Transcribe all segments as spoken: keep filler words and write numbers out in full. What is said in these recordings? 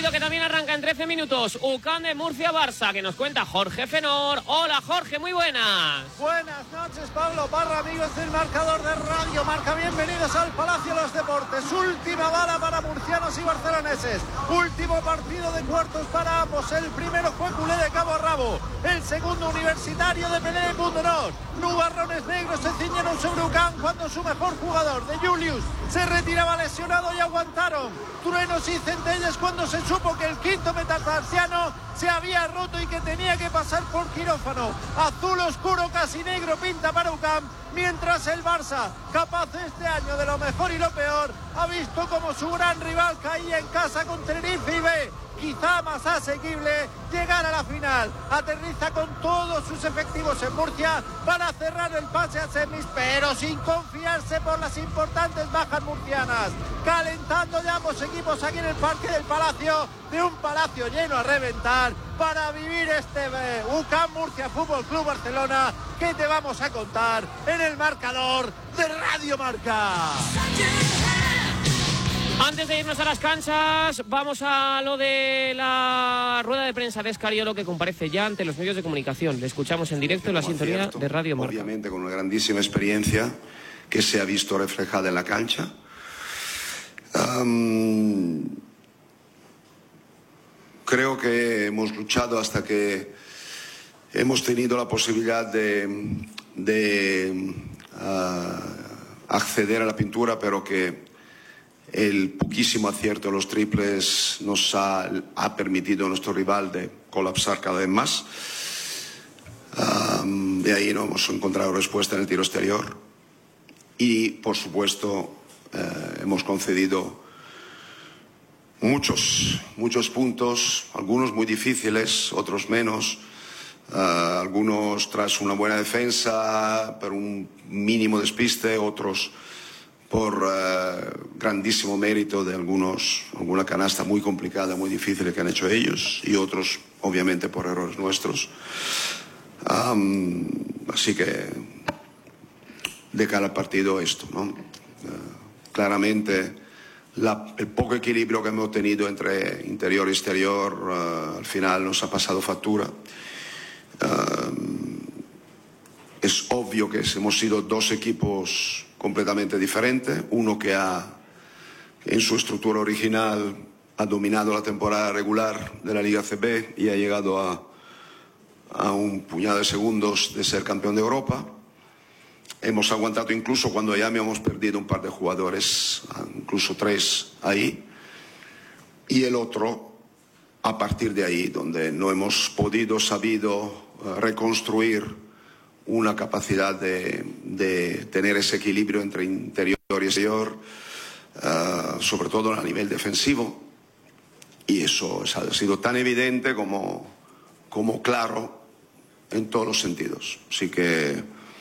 partido que también arranca en trece minutos. U C A M de Murcia-Barça, que nos cuenta Jorge Fenor. Hola Jorge, muy buenas. Buenas noches, Pablo Parra, amigos del marcador de Radio Marca. Bienvenidos al Palacio de los Deportes. Última bala para murcianos y barceloneses. Último partido de cuartos para ambos. El primero fue culé de cabo a rabo. El segundo universitario de Pelé de Pundonor. Nubarrones negros se ciñeron sobre U C A M cuando su mejor jugador, de Julius, se retiraba lesionado y aguantaron. Truenos y centellas cuando se supo que el quinto metatarsiano se había roto y que tenía que pasar por quirófano. Azul oscuro, casi negro, pinta para U C A M, mientras el Barça, capaz este año de lo mejor y lo peor, ha visto como su gran rival caía en casa con Tenerife y ve, quizá más asequible, llegar a la final. Aterriza con todos sus efectivos en Murcia para cerrar el pase a semis, pero sin confiarse por las importantes bajas murcianas. Calentando ya ambos equipos aquí en el Parque del Palacio, de un palacio lleno a reventar, para vivir este eh, U C A M Murcia Fútbol Club Barcelona, que te vamos a contar en el marcador de Radio Marca. Antes de irnos a las canchas, vamos a lo de la rueda de prensa de Escariolo, que comparece ya ante los medios de comunicación. Le escuchamos en directo en la sintonía acierto, de Radio Marca. Obviamente con una grandísima experiencia que se ha visto reflejada en la cancha. Um, creo que hemos luchado hasta que hemos tenido la posibilidad de, de uh, acceder a la pintura, pero que el poquísimo acierto de los triples nos ha, ha permitido a nuestro rival de colapsar cada vez más. Um, de ahí no hemos encontrado respuesta en el tiro exterior. Y, por supuesto, eh, hemos concedido muchos, muchos puntos, algunos muy difíciles, otros menos. Uh, algunos tras una buena defensa, por un mínimo despiste, otros por uh, grandísimo mérito de algunos, alguna canasta muy complicada, muy difícil que han hecho ellos, y otros, obviamente, por errores nuestros. Um, así que, de cara al partido, esto, ¿no? Uh, claramente, la, el poco equilibrio que hemos tenido entre interior y exterior, uh, al final nos ha pasado factura. Uh, es obvio que hemos sido dos equipos completamente diferentes, uno que ha, en su estructura original, ha dominado la temporada regular de la Liga C B y ha llegado a, a un puñado de segundos de ser campeón de Europa. Hemos aguantado incluso cuando ya hemos perdido un par de jugadores, incluso tres ahí, y el otro a partir de ahí, donde no hemos podido, sabido reconstruir una capacidad de, de tener ese equilibrio entre interior y exterior, uh, sobre todo a nivel defensivo, y eso ha sido tan evidente como, como claro en todos los sentidos. Así que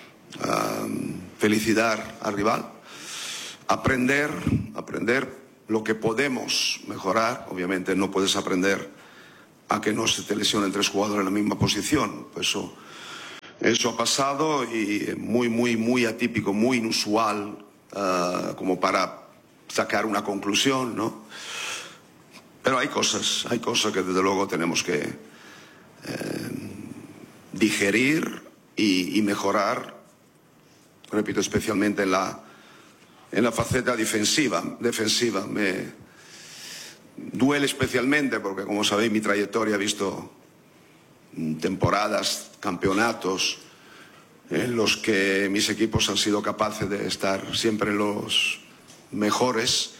uh, felicitar al rival, aprender, aprender lo que podemos mejorar. Obviamente no puedes aprender a que no se te lesionen tres jugadores en la misma posición, pues eso Eso ha pasado, y muy, muy, muy atípico, muy inusual, uh, como para sacar una conclusión, ¿no? Pero hay cosas, hay cosas que desde luego tenemos que eh, digerir y, y mejorar, repito, especialmente en la, en la faceta defensiva. defensiva. Me duele especialmente porque, como sabéis, mi trayectoria ha visto temporadas, campeonatos en los que mis equipos han sido capaces de estar siempre en los mejores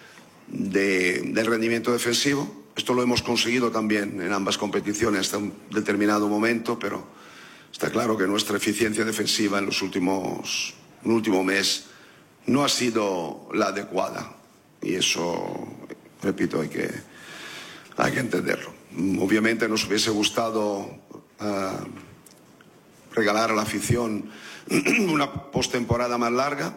de, del rendimiento defensivo. Esto lo hemos conseguido también en ambas competiciones hasta un determinado momento, pero está claro que nuestra eficiencia defensiva en los últimos, en el último mes no ha sido la adecuada, y eso, repito, hay que, hay que entenderlo. Obviamente nos hubiese gustado uh, regalar a la afición una postemporada más larga.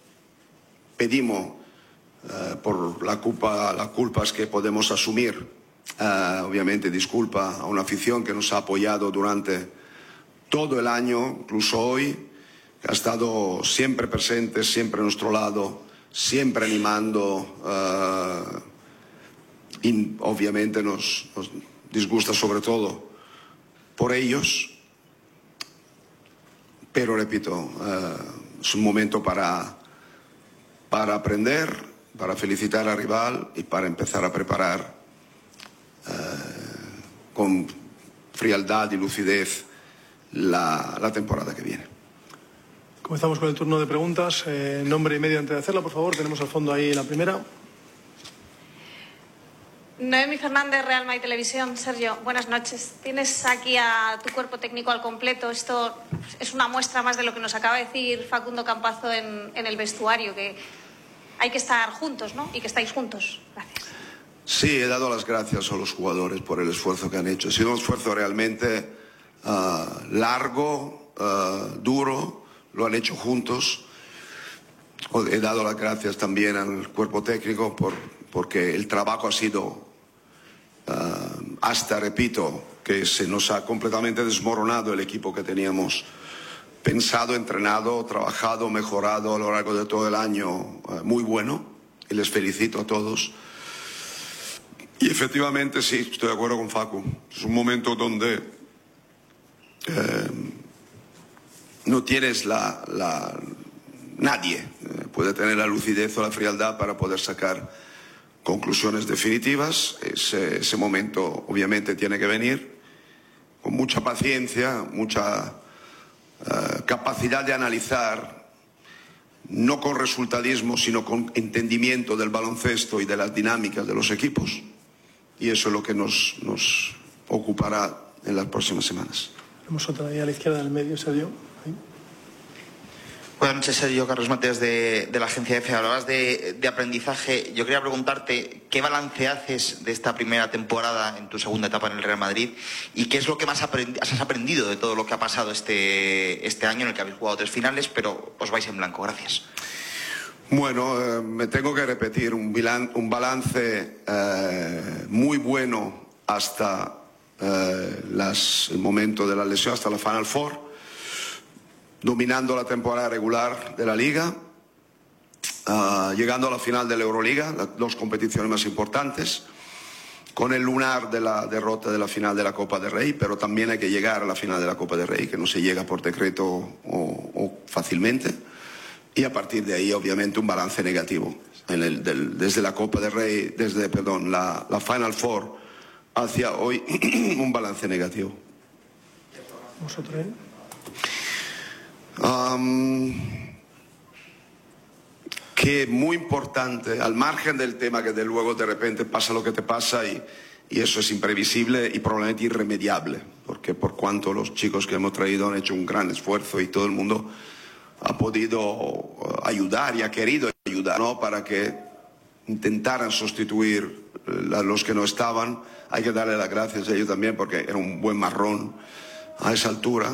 Pedimos uh, por la culpa, las culpas que podemos asumir, uh, obviamente disculpa a una afición que nos ha apoyado durante todo el año, incluso hoy, que ha estado siempre presente, siempre a nuestro lado, siempre animando, uh, y obviamente nos, nos disgusta sobre todo por ellos, pero repito, uh, es un momento para, para aprender, para felicitar al rival y para empezar a preparar uh, con frialdad y lucidez la, la temporada que viene. Comenzamos con el turno de preguntas. Eh, nombre y medio antes de hacerla, por favor. Tenemos al fondo ahí la primera. Noemi Fernández, Real Madrid Televisión. Sergio, buenas noches. Tienes aquí a tu cuerpo técnico al completo. Esto es una muestra más de lo que nos acaba de decir Facundo Campazo en, en el vestuario, que hay que estar juntos, ¿no? Y que estáis juntos. Gracias. Sí, he dado las gracias a los jugadores por el esfuerzo que han hecho. Ha sido un esfuerzo realmente uh, largo, uh, duro. Lo han hecho juntos. He dado las gracias también al cuerpo técnico por, porque el trabajo ha sido uh, hasta, repito, que se nos ha completamente desmoronado el equipo que teníamos pensado, entrenado, trabajado, mejorado a lo largo de todo el año, uh, muy bueno, y les felicito a todos. Y efectivamente sí, estoy de acuerdo con Facu. Es un momento donde eh, no tienes la, la nadie eh, puede tener la lucidez o la frialdad para poder sacar conclusiones definitivas. Ese, ese momento obviamente tiene que venir con mucha paciencia, mucha uh, capacidad de analizar, no con resultadismo, sino con entendimiento del baloncesto y de las dinámicas de los equipos. Y eso es lo que nos, nos ocupará en las próximas semanas. Tenemos otra ahí a la izquierda del medio, Sergio. Ahí. Buenas noches, Sergio. Carlos Mateos de, de la agencia EFE. Hablabas de, de aprendizaje. Yo quería preguntarte qué balance haces de esta primera temporada en tu segunda etapa en el Real Madrid y qué es lo que más aprendi- has aprendido de todo lo que ha pasado este, este año en el que habéis jugado tres finales, pero os vais en blanco. Gracias. Bueno, eh, me tengo que repetir, un, bilan- un balance eh, muy bueno hasta eh, las, el momento de la lesión, hasta la Final Four, dominando la temporada regular de la Liga, uh, llegando a la final de la Euroliga, las dos competiciones más importantes, con el lunar de la derrota de la final de la Copa del Rey, pero también hay que llegar a la final de la Copa del Rey, que no se llega por decreto o, o fácilmente. Y a partir de ahí, obviamente, un balance negativo. En el, del, desde la Copa del Rey, desde, perdón, la, la Final Four hacia hoy, un balance negativo. ¿Vosotros ahí? Um, que muy importante, al margen del tema que de luego de repente pasa lo que te pasa y, y eso es imprevisible y probablemente irremediable, porque por cuanto los chicos que hemos traído han hecho un gran esfuerzo y todo el mundo ha podido ayudar y ha querido ayudar, ¿no? Para que intentaran sustituir a los que no estaban. Hay que darle las gracias a ellos también porque era un buen marrón a esa altura.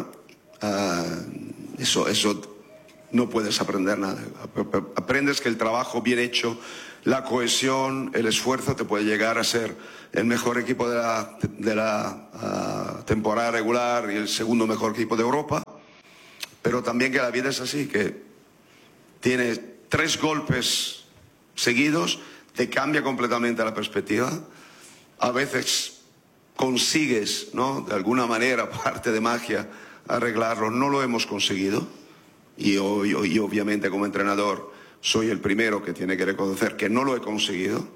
Uh, eso, eso no puedes aprender nada. Aprendes que el trabajo bien hecho, la cohesión, el esfuerzo te puede llegar a ser el mejor equipo de la, de la uh, temporada regular y el segundo mejor equipo de Europa. Pero también que la vida es así, que tienes tres golpes seguidos, te cambia completamente la perspectiva. A veces consigues, ¿no?, de alguna manera, por arte de magia, arreglarlo. No lo hemos conseguido. Y yo, yo, yo obviamente como entrenador soy el primero que tiene que reconocer que no lo he conseguido.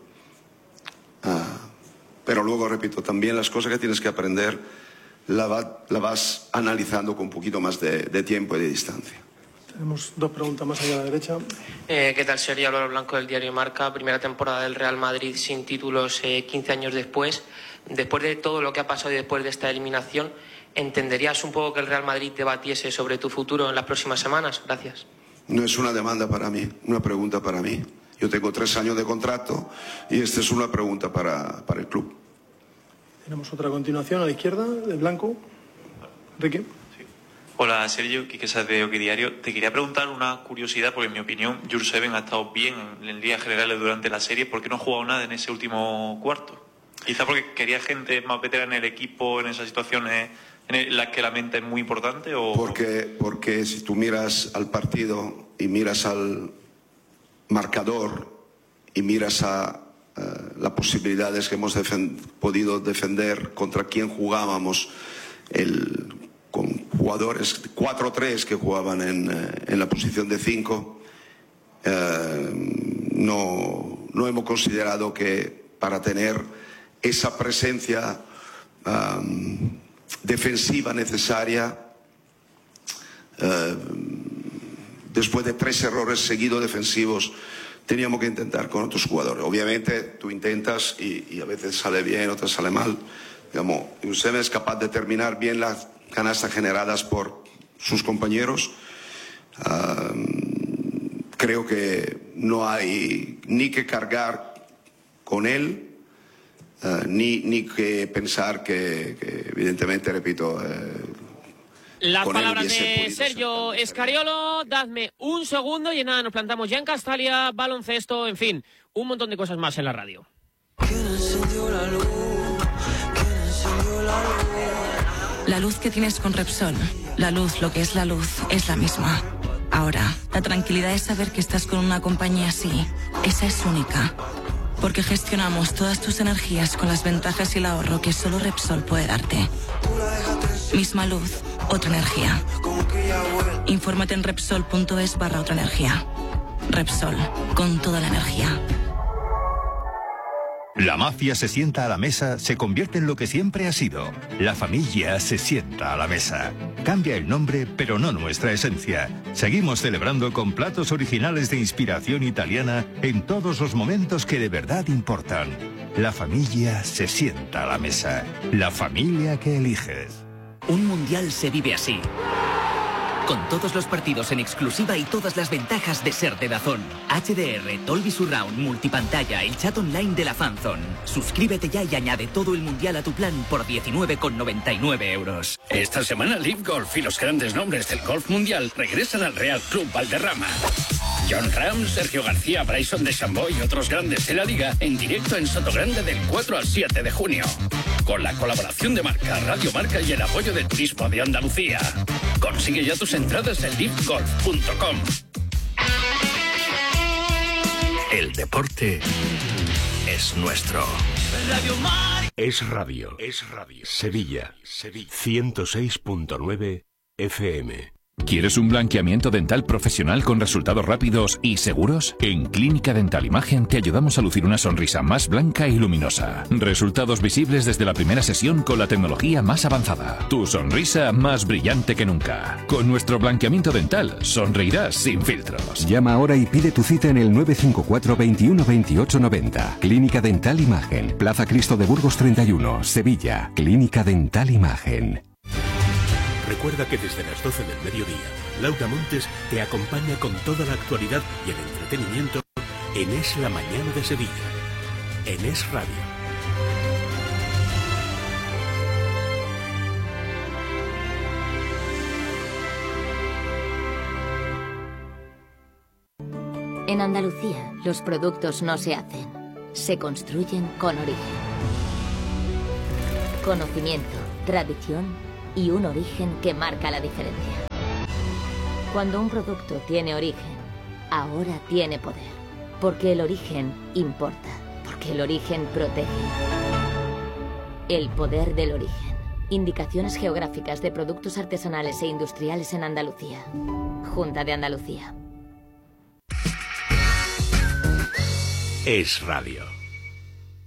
Ah, pero luego, repito, también las cosas que tienes que aprender La, va, la vas analizando con un poquito más de, de tiempo y de distancia. Tenemos dos preguntas más allá a la derecha. Eh, ¿Qué tal, Sergio? Álvaro Blanco del diario Marca. Primera temporada del Real Madrid sin títulos eh, quince años después. Después de todo lo que ha pasado y después de esta eliminación, ¿entenderías un poco que el Real Madrid debatiese sobre tu futuro en las próximas semanas? Gracias. No es una demanda para mí, una pregunta para mí. Yo tengo tres años de contrato y esta es una pregunta para, para el club. Tenemos otra continuación a la izquierda, de blanco. Enrique. Sí. Hola, Sergio, Quique Sáez de Hockey Diario. Te quería preguntar una curiosidad, porque en mi opinión, Jules Seven ha estado bien en líneas generales durante la serie. ¿Por qué no ha jugado nada en ese último cuarto? Quizá porque quería gente más veterana en el equipo, en esas situaciones en las que la mente es muy importante. ¿O? Porque, porque si tú miras al partido y miras al marcador y miras a, uh, las posibilidades que hemos defen- podido defender contra quien jugábamos, el, con jugadores cuatro tres que jugaban en, uh, en la posición de cinco. Uh, no, no hemos considerado que para tener esa presencia um, defensiva necesaria, uh, después de tres errores seguidos defensivos, teníamos que intentar con otros jugadores. Obviamente tú intentas y, y a veces sale bien, otras sale mal. Digamos, Eusebio es capaz de terminar bien las canastas generadas por sus compañeros. Uh, creo que no hay ni que cargar con él, uh, ni, ni que pensar que, que evidentemente, repito, eh, las con él palabras hubiese de podido Sergio ser Scariolo. Dadme un segundo y nada, nos plantamos ya en Castalia, baloncesto, en fin, un montón de cosas más en la radio. La luz que tienes con Repsol, la luz, lo que es la luz, es la misma. Ahora, la tranquilidad es saber que estás con una compañía así. Esa es única. Porque gestionamos todas tus energías con las ventajas y el ahorro que solo Repsol puede darte. Misma luz, otra energía. Infórmate en Repsol.es barra otra energía. Repsol, con toda la energía. La mafia se sienta a la mesa, se convierte en lo que siempre ha sido. La familia se sienta a la mesa. Cambia el nombre, pero no nuestra esencia. Seguimos celebrando con platos originales de inspiración italiana en todos los momentos que de verdad importan. La familia se sienta a la mesa. La familia que eliges. Un mundial se vive así. Con todos los partidos en exclusiva y todas las ventajas de ser de DAZN. H D R, Dolby Surround, multipantalla, el chat online de la Fanzone. Suscríbete ya y añade todo el mundial a tu plan por diecinueve con noventa y nueve euros. Esta semana Live Golf y los grandes nombres del golf mundial regresan al Real Club Valderrama. John Ram, Sergio García, Bryson DeChambeau y otros grandes de la liga en directo en Sotogrande del cuatro al siete de junio. Con la colaboración de Marca, Radio Marca y el apoyo del Turismo de Andalucía. Consigue ya tus entradas en live golf punto com. El deporte es nuestro. Radio Marca. Es radio. Es radio. Sevilla. Sevilla. ciento seis punto nueve F M. ¿Quieres un blanqueamiento dental profesional con resultados rápidos y seguros? En Clínica Dental Imagen te ayudamos a lucir una sonrisa más blanca y luminosa. Resultados visibles desde la primera sesión con la tecnología más avanzada. Tu sonrisa más brillante que nunca. Con nuestro blanqueamiento dental sonreirás sin filtros. Llama ahora y pide tu cita en el nueve cinco cuatro, veintiuno, veintiocho, noventa. Clínica Dental Imagen. Plaza Cristo de Burgos treinta y uno, Sevilla. Clínica Dental Imagen. Recuerda que desde las doce del mediodía, Laura Montes te acompaña con toda la actualidad y el entretenimiento en Es la Mañana de Sevilla, en Es Radio. En Andalucía, los productos no se hacen, se construyen con origen. Conocimiento, tradición y un origen que marca la diferencia. Cuando un producto tiene origen, ahora tiene poder. Porque el origen importa. Porque el origen protege. El poder del origen. Indicaciones geográficas de productos artesanales e industriales en Andalucía. Junta de Andalucía. Es Radio.